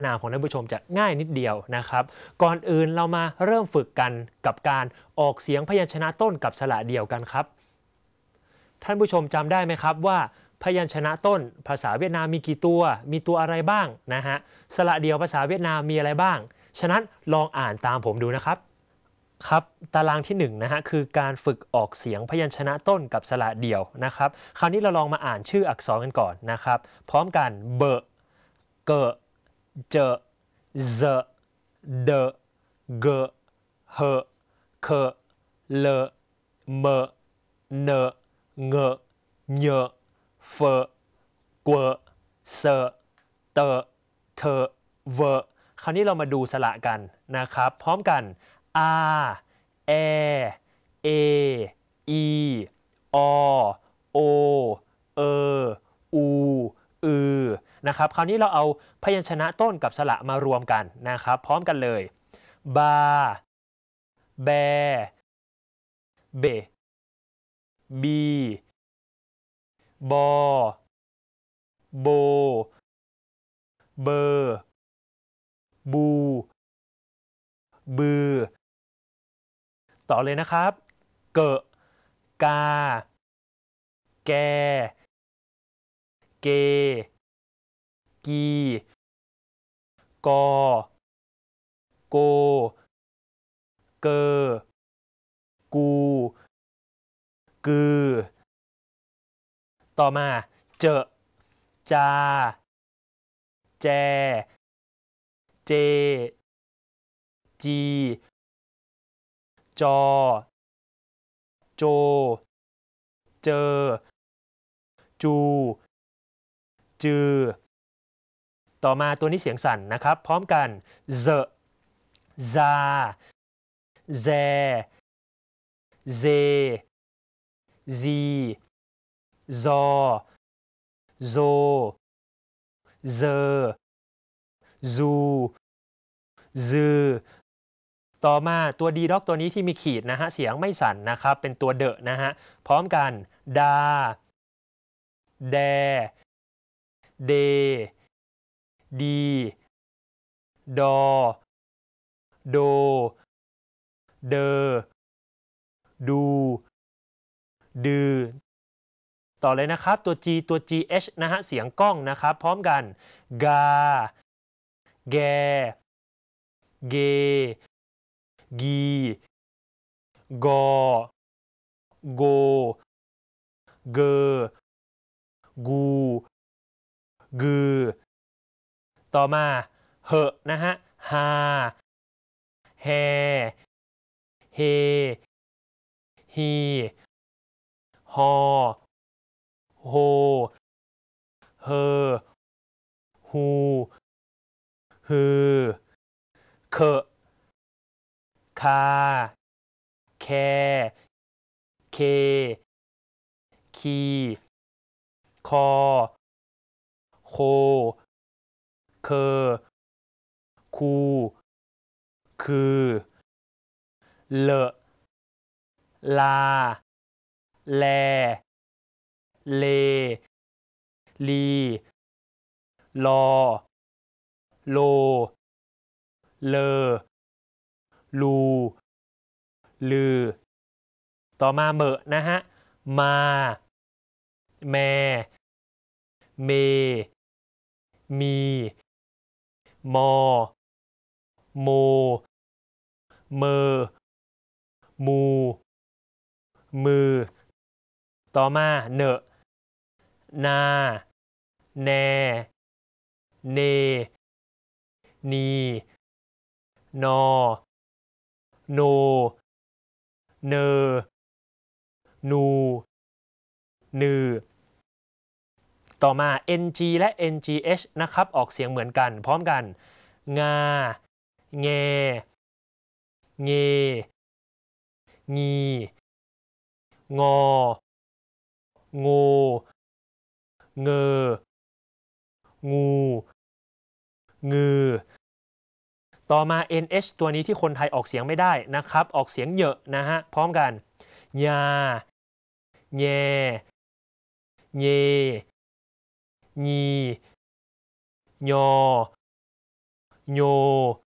นามของท่านผู้ชมจะง่ายนิดเดียวนะครับก่อนอื่นเรามาเริ่มฝึกกันกับการออกเสียงพยัญชนะต้นกับสระเดียวกันครับท่านผู้ชมจำได้ไหมครับว่าพยัญชนะต้นภาษาเวียดนามมีกี่ตัวมีตัวอะไรบ้างนะฮะสระเดียวภาษาเวียดนามมีอะไรบ้างฉะนั้นลองอ่านตามผมดูนะครับครับตารางที่1นะฮะคือการฝึกออกเสียงพยัญชนะต้นกับสระเดียวนะครับคราวนี้เราลองมาอ่านชื่ออักษรกันก่อนนะครับพร้อมกันเบอเกอเจเจเดเกเฮเคเลเมเนเงเยเฟกวเสเตเทเวคราวนี้เรามาดูสระกันนะครับพร้อมกันอาเอเออีอโอเออูอือนะครับคราวนี้เราเอาพยัญชนะต้นกับสระมารวมกันนะครับพร้อมกันเลยบาแบเบบีบอโบเบอบูบือต่อเลยนะครับเกะกาแกเกกีกอโกเกอกูกือต่อมาเจอจาแจเจจีจอโจเจอจูจือต่อมาตัวนี้เสียงสั่นนะครับพร้อมกันเซซาแซเซซีซอโซเซซูซือต่อมาตัวดีด็อกตัวนี้ที่มีขีดนะฮะเสียงไม่สั่นนะครับเป็นตัวเดอะนะฮะพร้อมกันดาแดเดดีดอโดเดอดูดือต่อเลยนะครับตัว G ตัว GH นะฮะเสียงก้องนะครับพร้อมกันกาแกเกกีกอโกเกอกูกือต่อมาเหอะนะฮะฮาแฮเฮฮีฮอโฮเฮอฮูฮือเคคาแคเคคีคอโคเคอคูคือเลอะลาแลเลลีลอโลเลอลูลือต่อมาเหมอะนะฮะมาแมเมมีมอโมเมอมูมือต่อมาเนอะนาแนเนนีนอโนเนอนูนือต่อมา ng และ ngh นะครับออกเสียงเหมือนกันพร้อมกันงาแงเงงีงอโงเงองูงือต่อมา nh ตัวนี้ที่คนไทยออกเสียงไม่ได้นะครับออกเสียงเหยอะนะฮะพร้อมกันยาแยเยงียอโย